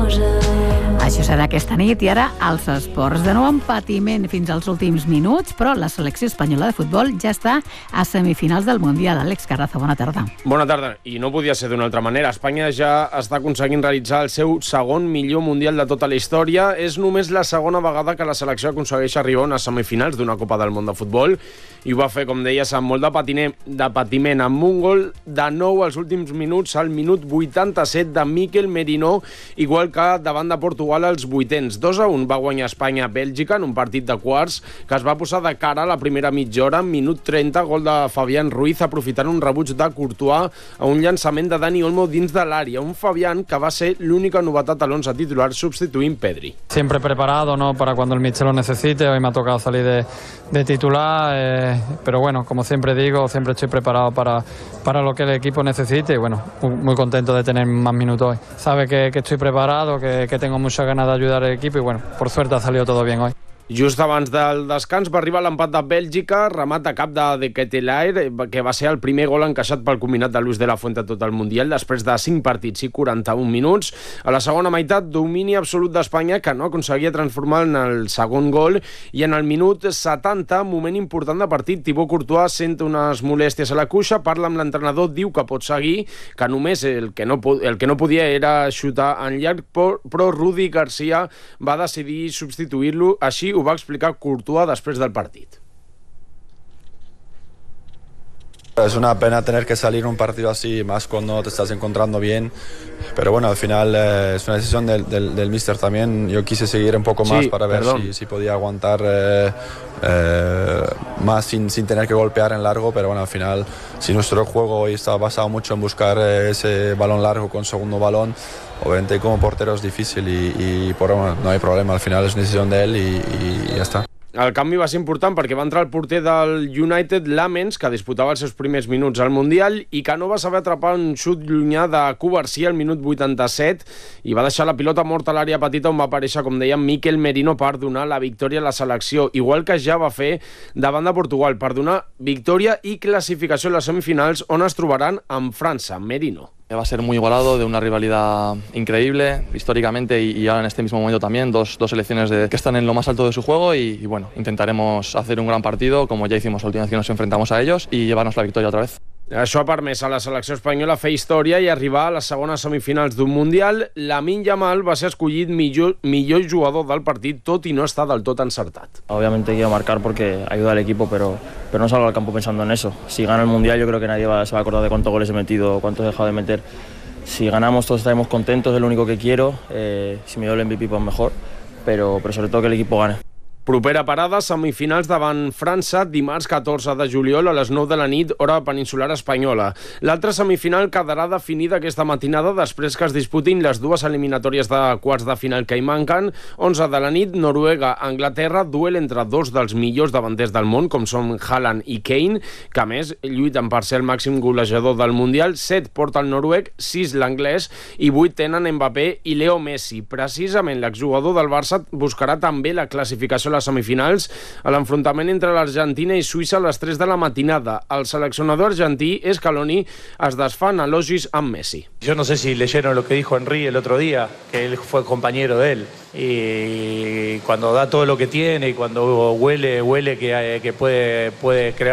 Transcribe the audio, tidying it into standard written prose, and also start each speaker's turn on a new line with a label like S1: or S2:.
S1: Això serà aquesta nit i ara als esports. De nou en patiment fins als últims minuts, però la selecció espanyola de futbol ja està a semifinals del Mundial. Àlex Carrazo, bona tarda.
S2: Bona tarda, i no podia ser d'una altra manera. Espanya ja està aconseguint realitzar el seu segon millor Mundial de tota la història. És només la segona vegada que la selecció aconsegueix arribar a unes semifinals d'una Copa del Món de Futbol, i ho va fer, com deies, amb molt de patiment, amb un gol de nou als últims minuts, al minut 87 de Mikel Merino, igual que davant de Portugal als vuitens. 2-1 va guanyar Espanya a Bèlgica en un partit de quarts que es va posar de cara a la primera mitja hora. En minut 30, gol de Fabián Ruiz aprofitant un rebuig de Courtois a un llançament de Dani Olmo dins de l'àrea. Un Fabián que va ser l'única novetat a l'11 titular substituint Pedri.
S3: Siempre preparado, ¿no?, para cuando el míster lo necesite. Hoy me ha tocado salir de titular, pero bueno, como siempre digo, siempre estoy preparado para lo que el equipo necesite y bueno, muy contento de tener más minutos hoy. Sabe que estoy preparado, que tengo muchas ganas de ayudar al equipo y bueno, por suerte ha salido todo bien hoy.
S2: Just abans del descans va arribar l'empat de Bèlgica, remat a cap de Ketelaere, que va ser el primer gol encaixat pel combinat de Luis de la Fuente tot el Mundial, després de 5 partits i 41 minuts. A la segona meitat, domini absolut d'Espanya, que no aconseguia transformar en el segon gol, i en el minut 70, moment important de partit, Thibaut Courtois sent unes molèsties a la cuixa, parla amb l'entrenador, diu que pot seguir, que només el que no podia era xutar en llarg, però Rudi Garcia va decidir substituir-lo. Així ho va explicar Courtois després del partit.
S4: Es una pena tener que salir un partido así, más cuando te estás encontrando bien, pero bueno, al final es una decisión del míster también. Yo quise seguir un poco más para ver si podía aguantar más sin tener que golpear en largo, pero bueno, al final, si nuestro juego hoy está basado mucho en buscar ese balón largo con segundo balón, obviamente como portero es difícil y bueno, no hay problema, al final es una decisión de él y ya está.
S2: El canvi va ser important perquè va entrar el porter del United, Lamens, que disputava els seus primers minuts al Mundial i que no va saber atrapar un xut llunyà de Cubarsí al minut 87 i va deixar la pilota morta a l'àrea petita on va aparèixer, com dèiem, Mikel Merino per donar la victòria a la selecció, igual que ja va fer davant de Portugal, per donar victòria i classificació a les semifinals on es trobaran amb França. Merino.
S5: Va a ser muy igualado, de una rivalidad increíble históricamente y ahora en este mismo momento también, dos selecciones que están en lo más alto de su juego y bueno, intentaremos hacer un gran partido como ya hicimos la última vez que nos enfrentamos a ellos y llevarnos la victoria otra vez.
S2: Això ha permès a la selecció espanyola fer història i arribar a les segones semifinals d'un Mundial. Lamine Yamal va ser escollit millor jugador del partit, tot i no estar del tot encertat.
S6: Obviamente quiero marcar porque ayuda al equipo, pero no salgo al campo pensando en eso. Si gana el Mundial yo creo que nadie se va a acordar de cuántos goles he metido o cuántos he dejado de meter. Si ganamos todos estaremos contentos, es lo único que quiero. Si me doy el MVP pues mejor, pero sobre todo que el equipo gane.
S2: Propera parada, semifinals davant França, dimarts 14 de juliol a les 9 de la nit, hora peninsular espanyola. L'altra semifinal quedarà definida aquesta matinada després que es disputin les dues eliminatòries de quarts de final que hi manquen. 11 de la nit, Noruega-Anglaterra, duel entre dos dels millors davanters del món, com són Haaland i Kane, que a més lluiten per ser el màxim golejador del Mundial. 7 porta el noruec, 6 l'anglès i 8 tenen Mbappé i Leo Messi. Precisament l'exjugador del Barça buscarà també la classificació a les semifinals a l'enfrontament entre l'Argentina i Suïssa a les 3 de la matinada. El seleccionador argentí, Scaloni, es desfà en elogis amb Messi.
S7: Yo no sé si leyeron lo que dijo Henry el otro día, que él fue compañero de él. Y cuando da todo lo que tiene y cuando huele que puede crear